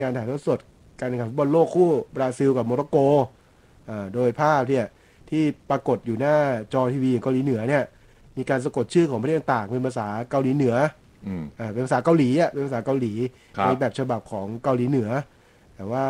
การถ่ายทอดสดการแข่งขันฟุตบอลโลกคู่บราซิลกับโมร็อกโกโดยภาพเนี่ยที่ปรากฏอยู่หน้าจอทีวีของเกาหลีเหนือเนี่ยมีการสะกดชื่อของประเทศต่างๆเป็นภาษาเกาหลีเหนือเป็นภาษาเกาหลีเป็นภาษาเกาหลีในแบบฉบับของเกาหลีเหนือแต่ว่า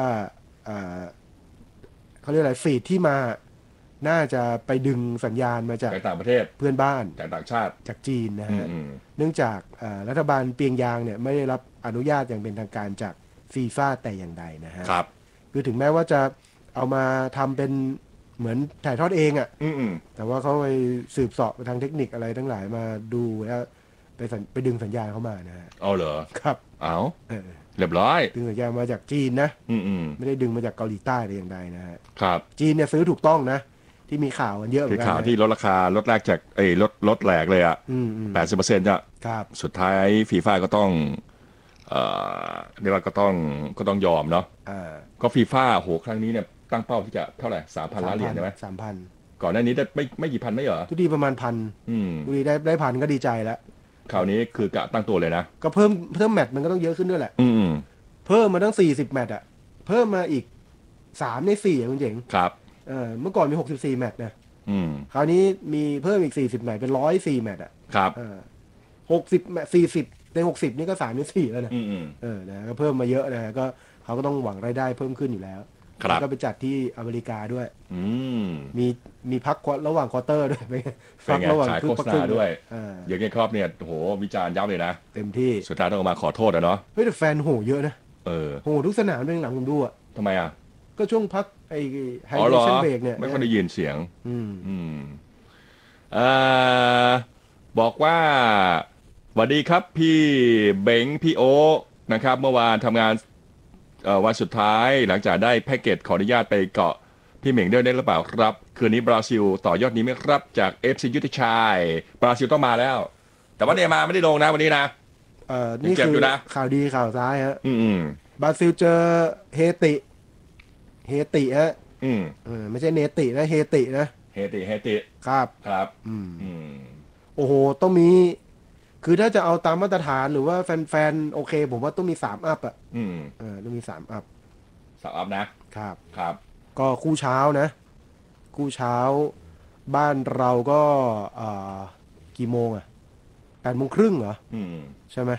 เขาเรียกอะไรฟีดที่มาน่าจะไปดึงสัญญาณมาจากต่างประเทศเพื่อนบ้านจากต่างชาติจากจีนนะฮะเนื่องจากรัฐบาลเปียงยางเนี่ยไม่ได้รับอนุญาตอย่างเป็นทางการจากฟีฟ่าแต่อย่างใดนะฮะครับคือถึงแม้ว่าจะเอามาทำเป็นเหมือนถ่ายทอดเองอ่ะแต่ว่าเขาไปสืบเสาะทางเทคนิคอะไรทั้งหลายมาดูแล้วไปดึงสัญญาณเข้ามานะฮะเอาเหรอครับเอาเรียบร้อยดึงสัญญาณมาจากจีนนะไม่ได้ดึงมาจากเกาหลีใต้แต่อย่างใดนะฮะครับจีนเนี่ยซื้อถูกต้องนะที่มีข่าวกันเยอะเหมือนกันข่าวที่ลดราคาลดแรกจากลดแหลกเลยอ่ะ80%อ่ะครับสุดท้ายฟีฟ่าก็ต้องเรียกว่าก็ต้องยอมเนาะก็ฟีฟ่าโหครั้งนี้เนี่ยตั้งเป้าที่จะเท่าไหร่3,000 ล้านเหรียญใช่ไหม 3,000 ก่อนหน้านี้ได้ไม่กี่พันไม่เหรอทุกทีประมาณ1,000ทุกทีได้พันก็ดีใจแล้วคราวนี้คือกะตั้งตัวเลยนะก็เพิ่มแมตช์มันก็ต้องเยอะขึ้นด้วยแหละเพิ่มมาตั้ง40แมตช์อ่ะเพิ่มมาอีก3ใน4คุณเจ๋งครับเมื่อก่อนมี64แมตช์นะคราวนี้มีเพิ่มอีก40แมตช์เป็น104แมตช์อ่ะครับ 60แมตช์40ใน60นี่ก็3ใน4แล้วนะนะก็เพิ่มมาเยอะนะก็เขาก็ต้องหวังรายได้เพิ่มขึ้นอยู่แล้วแล้วก็ไปจัดที่อเมริกาด้วยมีพักระหว่างควอเตอร์ด้วยพักระหว่างโฆษณาด้วยอย่างเงี้ยครับเนี่ยโหวิจารณ์ยับเลยนะเต็มที่สุดท้ายต้องออกมาขอโทษอะเนาะเฮ้ยแต่แฟนโหเยอะนะโหทุกสนามเป็นหลังผมดูอ่ะทำไมอ่ะก็ช่วงพักไฮเดรชั่นเบรกเนี่ยไม่ค่อยได้ยินเสียงบอกว่าสวัสดีครับพี่เบงพี่โอนะครับเมื่อวานทำงานวันสุดท้ายหลังจากได้แพ็กเกจขออนุญาตไปเกาะพี่เหม่งด้วยได้หรือเปล่าครับคืนนี้บราซิลต่อยอดนี้ไหมครับจากเอฟซียุทธชัยบราซิลต้องมาแล้วแต่ว่าเนย์มาร์ไม่ได้ลงนะวันนี้นะนี่คือข่าวดีข่าวร้ายฮะบราซิลเจอเฮติฮะไม่ใช่เนตินะเฮตินะเฮติครับโอ้โหต้องมีคือถ้าจะเอาตามมาตรฐานหรือว่าแฟนโอเคผมว่าต้องมี3อัพอ่ะต้องมี3อัพนะครับก็คู่เช้านะคู่เช้าบ้านเราก็กี่โมงอ่ะ8:30เหรอใช่ไหม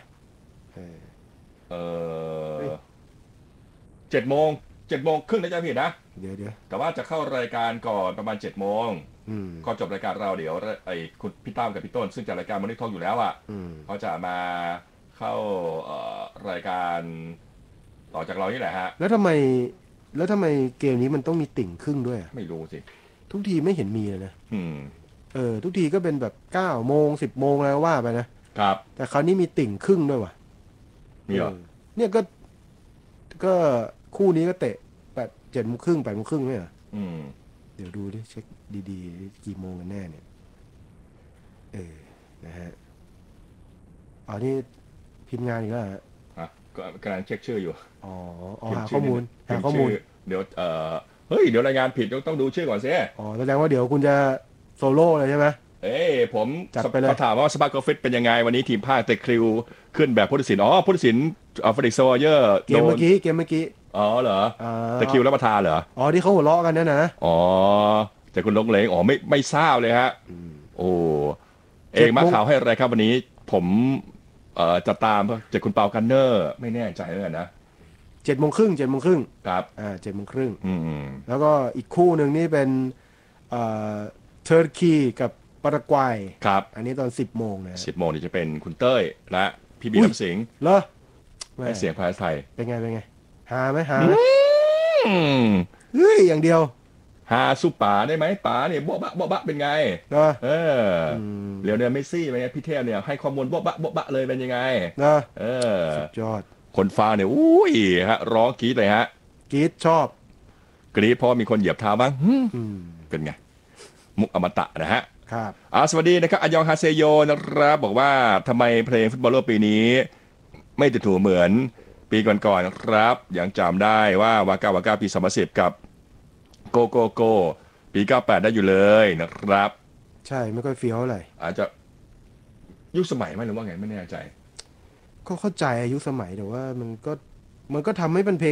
7:30นะจ๊ะพี่นะเดี๋ยวแต่ว่าจะเข้ารายการก่อนประมาณ7:00ก็จบรายการเราเดี๋ยวคุณพี่ตั้มกับพี่ต้นซึ่งจัดรายการมันนี่ทองอยู่แล้วอ่ะเขาจะมาเข้ารายการต่อจากเรานี่แหละฮะแล้วทำไมเกมนี้มันต้องมีติ่งครึ่งด้วยไม่รู้สิทุกทีไม่เห็นมีเลยนะทุกทีก็เป็นแบบ9:00 10:00แล้วว่าไปนะครับแต่คราวนี้มีติ่งครึ่งด้วยว่ะมีเหรอเนี่ยก็คู่นี้ก็เตะ7:30 8:30ไม่เหรอเดี๋ยวดูดิเช็คดีๆกี่โมงกันแน่เนี่ยนะฮะนี่พิมพ์งานอีกแล้วฮะก็กำลังเช็คชื่ออยู่หาข้อมูลเดี๋ยวเฮ้ยเดี๋ยวรายงานผิดต้องดูชื่อก่อนสิแสดงว่าเดี๋ยวคุณจะโซโล่เลยใช่ไหมผมเขาถามว่าสปาร์กฟิตเป็นยังไงวันนี้ทีมภาคเตะคริวขึ้นแบบผู้ตัดสินผู้ตัดสินเฟลิกซ์โซเยอร์เกมเมื่อกี้เหรอตะคิวรับประทานเหรอที่เขาหัวเราะกันนะแต่คุณลงเลงไม่ทราบเลยฮะเองมาข่าวให้อะไรครับวันนี้ผมจะตามจากคุณเปากันเนอร์ไม่แน่ใจเหมือนกันนะ 7:30 ครับ 7:30แล้วก็อีกคู่หนึ่งนี่เป็นเทอร์กีกับปารากวัยครับอันนี้ตอน10:00นะ 10:00นี่จะเป็นคุณเต้ยและพี่บีน้ำสิงห์เหรอให้เสียงภาษาไทยเป็นไงหาไหมเฮ้ยอย่างเดียวหาสู้ป๋าได้ไหมป๋าเนี่ยโบ๊ะบะเป็นไงเดี๋ยวเนี่ยเมสซี่เป็นไงพี่เทพเนี่ยให้ข้อมูลโบ๊ะบะเลยเป็นยังไงสุดยอดคนฟังเนี่ยอุ้ยฮะร้องกรี๊ดเลยฮะกรี๊ดชอบกรี๊ดเพราะมีคนเหยียบเท้าบ้างเป็นไงมุกอมตะนะฮะครับสวัสดีนะครับอันยองฮาเซโยนะครับบอกว่าทำไมเพลงฟุตบอลโลกปีนี้ไม่ติดหูเหมือนปีก่อนๆครับยังจำได้ว่าวาก้ปี2010กับโกปี98ได้อยู่เลยนะครับใช่ไม่ค่อยเฟี้ยวอะไรอาจจะยุคสมัยไหมหรือว่าไงไม่แน่ใจก็เข้าใจยุคสมัยแต่ว่ามันก็มันก็ทำให้เป็นเพลง